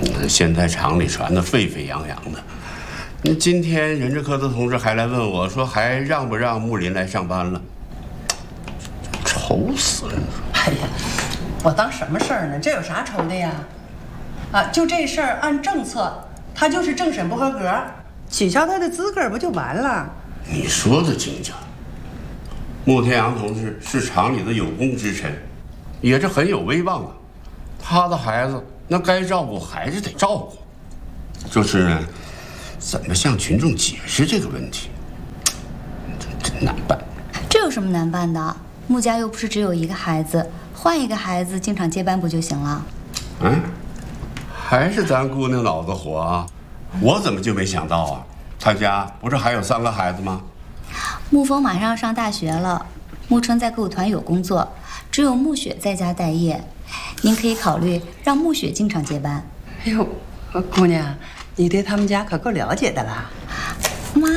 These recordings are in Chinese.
现在厂里传得沸沸扬扬的。今天人事科的同志还来问我说，还让不让木林来上班了？愁死了！ 哎呀，我当什么事儿呢？这有啥愁的呀？啊，就这事儿按政策，他就是政审不合格，取消他的资格不就完了？ 你说的精准。穆天阳同志是厂里的有功之臣，也是很有威望的。他的孩子那该照顾还是得照顾，就是呢，怎么向群众解释这个问题，真难办。 这有什么难办的？穆家又不是只有一个孩子，换一个孩子经常接班不就行了？ 嗯，还是咱姑娘脑子活啊！我怎么就没想到啊？他家不是还有3个孩子吗？ 穆峰马上要上大学了，穆春在歌舞团有工作，只有穆雪在家待业。您可以考虑让穆雪经常接班。 哎呦，姑娘，你对他们家可够了解的啦。 妈，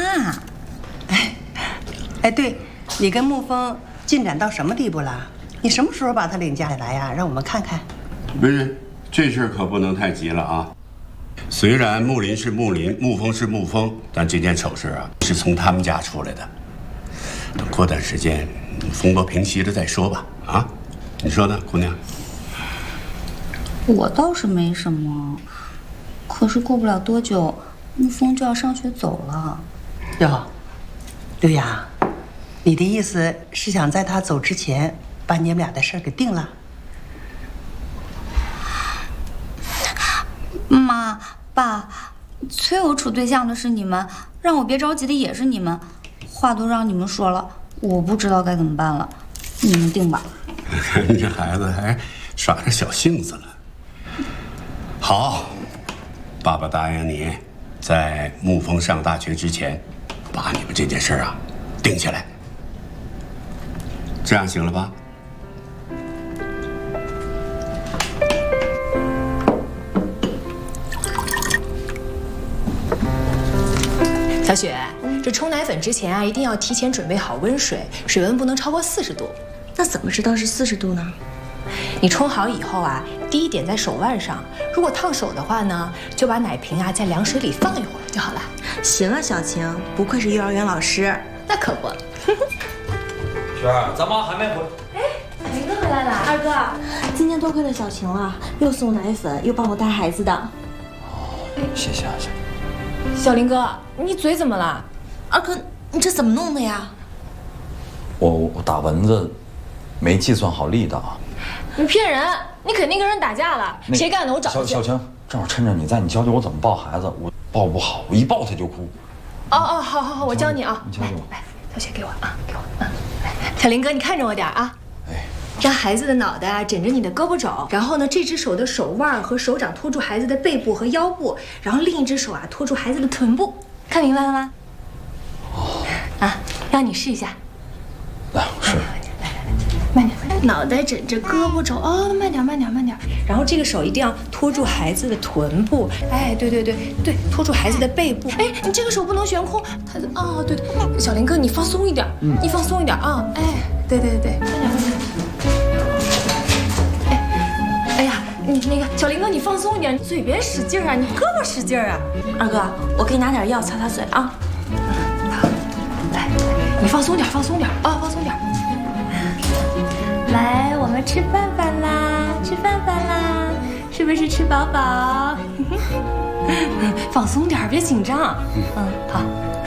哎，对，你跟穆峰进展到什么地步了？你什么时候把他领家里来呀？让我们看看。 不是，这事儿可不能太急了啊！虽然木林是木林，沐风是沐风，但这件丑事啊是从他们家出来的。等过段时间风波平息了再说吧。啊，你说呢，姑娘？ 我倒是没什么，可是过不了多久，沐风就要上学走了。 哟，刘洋，你的意思是想在他走之前把你们俩的事儿给定了？ 妈，爸，催我处对象的是你们，让我别着急的也是你们，话都让你们说了，我不知道该怎么办了，你们定吧。 你这孩子还耍着小性子了。好，爸爸答应你，在沐风上大学之前，把你们这件事啊定下来，这样行了吧？ 小雪，这冲奶粉之前啊，一定要提前准备好温水，水温不能超过40度。 那怎么知道是40度呢？ 你冲好以后啊，滴一点在手腕上，如果烫手的话呢，就把奶瓶啊在凉水里放一会儿就好了。 行啊，小晴，不愧是幼儿园老师。 那可不。 雪儿，咱妈还没回。 哎，林哥回来了。二哥，今天多亏了小晴了，又送奶粉，又帮我带孩子的。 哦，谢谢啊，谢谢。 小林哥，你嘴怎么了？ 二哥，你这怎么弄的呀？ 我打蚊子没计算好力道。 你骗人！你肯定跟人打架了，谁干的？我找去。 小晴，正好趁着你在，你教教我怎么抱孩子。我抱不好，我一抱他就哭。 哦，好，我教你啊。 你教教我。 来，小雪给我啊，给我。来，小林哥，你看着我点啊。 哎， 让孩子的脑袋啊枕着你的胳膊肘，然后呢，这只手的手腕和手掌托住孩子的背部和腰部，然后另一只手啊托住孩子的臀部，看明白了吗？ 哦。 啊，让你试一下。 来，我试。 慢点，脑袋枕着胳膊肘，哦，慢点。然后这个手一定要托住孩子的臀部，哎，对，托住孩子的背部，哎，你这个手不能悬空，对，小林哥你放松一点，你放松一点啊，哎，对，慢点。哎呀，你那个小林哥你放松一点，你嘴别使劲啊，你胳膊使劲啊。 二哥，我给你拿点药擦擦嘴啊。 好，来，你放松点啊，放松点。来，我们吃饭啦，是不是吃饱饱？放松点，别紧张。好。